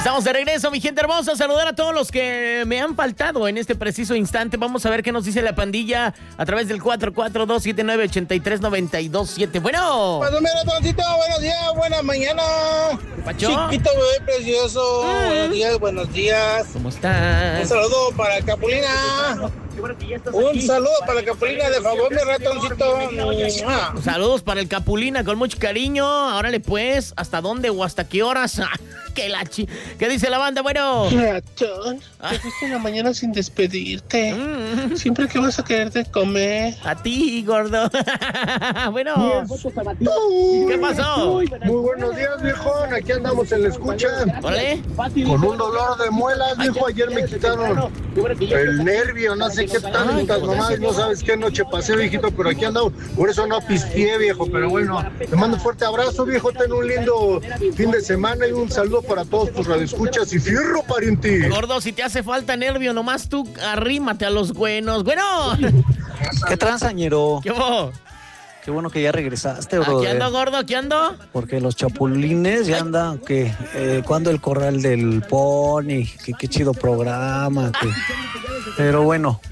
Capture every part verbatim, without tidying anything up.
Estamos de regreso, mi gente hermosa. Saludar a todos los que me han faltado en este preciso instante. Vamos a ver qué nos dice la pandilla a través del cuatro cuatro dos siete nueve ocho tres nueve dos siete. Bueno. Bueno, mira, Toncito, buenos días, buena mañana. ¿Pacho? Chiquito bebé precioso. Mm. Buenos días, buenos días. ¿Cómo estás? Un saludo para Capulina. Un saludo para la Capulina, de favor, mi ratoncito. Saludos para el Capulina, con mucho cariño. Órale, pues, ¿hasta dónde o hasta qué horas? ¡Qué lachi! ¿Qué dice la banda? Bueno. Ratón, te fuiste en la mañana sin despedirte. Mm. Siempre que vas a quererte comer. A ti, gordo. Bueno. ¿Qué pasó? Muy buenos días, viejón. Aquí andamos en la escucha. ¿Vale? Con un dolor de muelas, viejo. Ayer me quitaron el nervio, no sé qué tantas nomás, no sabes qué noche pasé, viejito, pero aquí andamos. Por eso no pisteé, viejo, pero bueno. Te mando un fuerte abrazo, viejo. Ten un lindo fin de semana y un saludo para todos tus radioescuchas y fierro, pariente. Gordo, si te hace falta nervio, nomás tú arrímate a los buenos. Bueno. ¿Qué transañero? ¿Qué hubo? Qué bueno que ya regresaste, bro. ¿Aquí ando, gordo? ¿Aquí ando? Porque los chapulines ya andan, que eh, cuando el corral del pony, que qué chido programa, que... Pero bueno,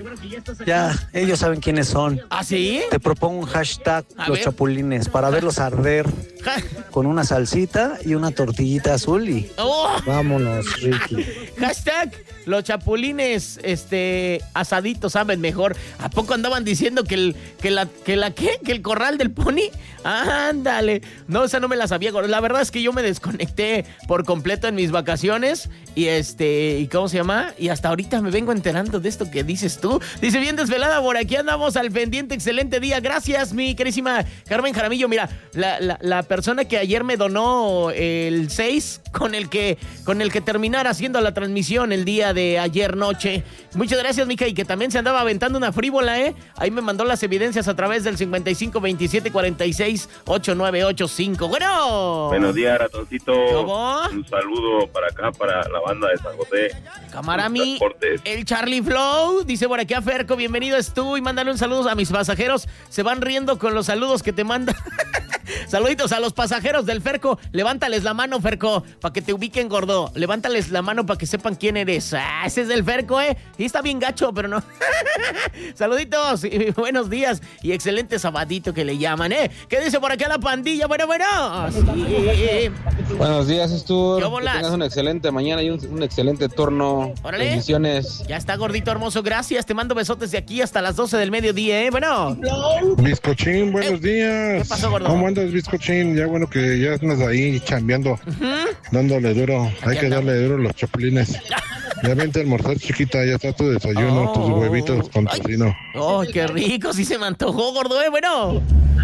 ya ellos saben quiénes son. ¿Ah, sí? Te propongo un hashtag, A los ver. chapulines, para verlos arder con una salsita y una tortillita azul y oh. Vámonos, Ricky. Hashtag, los chapulines, este, asaditos saben mejor. ¿A poco andaban diciendo que el, que la, que la, qué? ¿Que el corral del pony? Ándale. No, esa no me la sabía. La verdad es que yo me desconecté por completo en mis vacaciones y este, ¿y cómo se llama? Y hasta ahorita me vengo enterando de esto que dices tú. Dice, bien desvelada, por aquí andamos al pendiente. Excelente día. Gracias, mi querísima Carmen Jaramillo. Mira, la, la, la persona que ayer me donó el seis con el que, con el que terminara haciendo la transmisión el día de ayer noche. Muchas gracias, Mica, y que también se andaba aventando una frívola, ¿eh? Ahí me mandó las evidencias a través del cincuenta y cinco veintisiete cuarenta y seis ochenta y nueve ochenta y cinco. Bueno. Buenos días, ratoncito. ¿Cómo? Un saludo para acá, para la banda de San José. Camarami, el Charlie Flow, dice por aquí a Ferco, bienvenido es tú, y mándale un saludo a mis pasajeros. Se van riendo con los saludos que te manda. Saluditos a los pasajeros del Ferco. Levántales la mano, Ferco, para que te ubiquen, gordo. Levántales la mano para que sepan quién eres. Ah, ese es del Ferco, ¿eh? Y está bien gacho, pero no. Saluditos y buenos días y excelente sabadito que le llaman, ¿eh? ¿Qué dice por acá la pandilla? Bueno, bueno. Sí. Buenos días, Estur. ¿Qué Que tengas una excelente mañana y un, un excelente turno. Órale. Bendiciones. Ya está, gordito hermoso. Gracias. Te mando besotes de aquí hasta las doce del mediodía, ¿eh? Bueno. Bizcochín, buenos días. ¿Qué pasó, gordo? ¿Cómo andas, Bizcochín? Ya bueno que ya andas ahí chambeando, uh-huh. dándole duro. Hay Aquí que andamos. darle duro a los chapulines. Ya vente a almorzar, chiquita. Ya está tu desayuno, Oh. tus huevitos con tocino. ¡Oh, qué rico! Sí se me antojó, gordo, ¿eh? Bueno.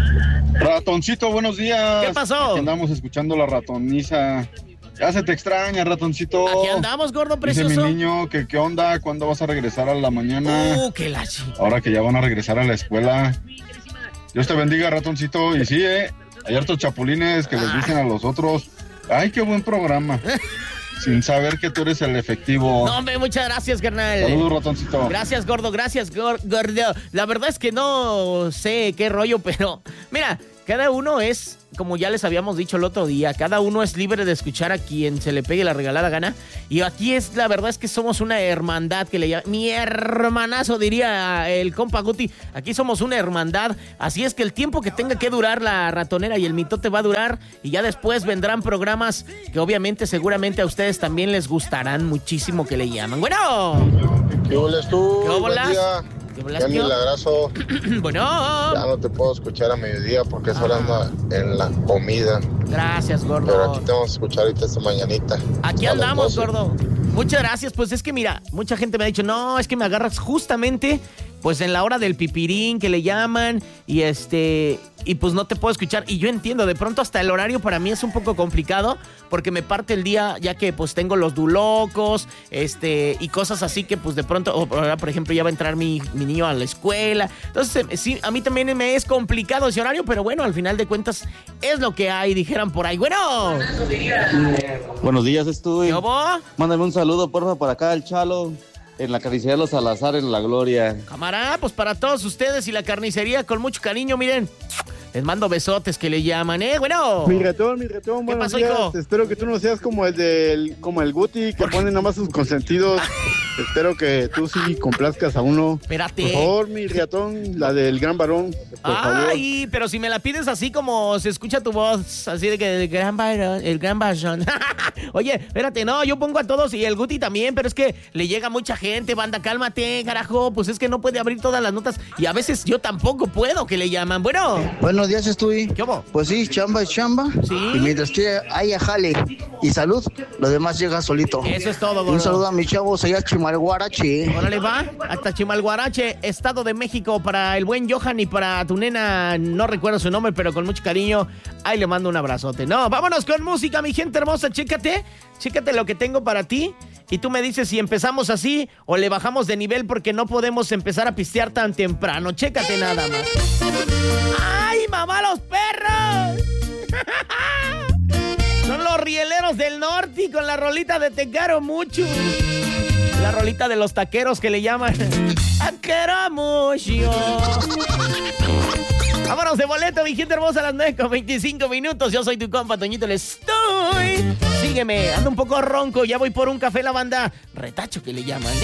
Ratoncito, buenos días. ¿Qué pasó? Aquí andamos escuchando la ratoniza. Ya se te extraña, ratoncito. Aquí andamos, gordo precioso. Dice mi niño que qué onda, ¿cuándo vas a regresar a la mañana? Uh, qué lachi. Ahora que ya van a regresar a la escuela. Dios te bendiga, ratoncito. Y sí, eh, hay hartos chapulines que les dicen a los otros, ay, qué buen programa. Sin saber que tú eres el efectivo. No, hombre, muchas gracias, carnal. Saludos, ratoncito. Gracias, gordo, gracias, gor- gordo. La verdad es que no sé qué rollo, pero mira, cada uno es, como ya les habíamos dicho el otro día, cada uno es libre de escuchar a quien se le pegue la regalada gana. Y aquí es, la verdad es que somos una hermandad que le llama, mi hermanazo diría el compa Guti. Aquí somos una hermandad, así es que el tiempo que tenga que durar la ratonera y el mitote va a durar. Y ya después vendrán programas que obviamente, seguramente a ustedes también les gustarán muchísimo que le llaman. Bueno. ¿Qué bolas tú? ¿Qué bolas? Buen día. ¿Qué bolas, Ya tío? milagroso. Bueno. Ya no te puedo escuchar a mediodía porque es hora anda en la comida. Gracias, gordo. Pero aquí te vamos a escuchar ahorita esta mañanita. Aquí A las andamos, doce. gordo. Muchas gracias. Pues es que mira, mucha gente me ha dicho, no, es que me agarras justamente pues en la hora del pipirín que le llaman y este y pues no te puedo escuchar. Y yo entiendo, de pronto hasta el horario para mí es un poco complicado porque me parte el día ya que pues tengo los dulocos este y cosas así que pues de pronto, ahora por ejemplo ya va a entrar mi, mi niño a la escuela. Entonces sí, a mí también me es complicado ese horario, pero bueno, al final de cuentas es lo que hay, dijeran por ahí. Bueno. Buenos días, Estur. ¿Cómo? Mándame un saludo, porfa, para acá al Chalo. En la carnicería de los Salazar, en La Gloria. Camarada, pues para todos ustedes y la carnicería con mucho cariño, miren. Les mando besotes que le llaman, ¿eh? Bueno. Mi ratón, mi ratón, ¿Qué buenos pasó, días. hijo? Espero que tú no seas como el del, como el Guti, que pone nada más sus consentidos. Espero que tú sí complazcas a uno. Espérate. Por favor, mi ratón, la del gran varón, por favor. Ay, pero si me la pides así como se escucha tu voz, así de que el gran varón, el gran varón. Oye, espérate, no, yo pongo a todos y el Guti también, pero es que le llega mucha gente, banda, cálmate, carajo, pues es que no puede abrir todas las notas y a veces yo tampoco puedo que le llaman. Bueno. Buenos días, estoy. ¿Qué hubo? Pues sí, chamba es chamba. Sí. Y mientras que haya jale y salud, lo demás llega solito. Eso es todo, gordo. Un saludo a mis chavos allá a Chimalhuarache. Órale, va, hasta Chimalhuarache, Estado de México, para el buen Johan y para tu nena, no recuerdo su nombre, pero con mucho cariño, ahí le mando un abrazote. No, vámonos con música, mi gente hermosa, chécate, chécate lo que tengo para ti, y tú me dices si empezamos así o le bajamos de nivel porque no podemos empezar a pistear tan temprano, chécate nada más. ¡Ay, mamá, los perros! Son los rieleros del norte y con la rolita de Te Quiero Mucho. La rolita de los taqueros que le llaman Te Quiero Mucho. Vámonos de boleto, mi gente hermosa, a las nueve con veinticinco minutos. Yo soy tu compa, Toñito, le estoy. Sígueme, ando un poco ronco, ya voy por un café, la banda. Retacho que le llaman, ¿eh?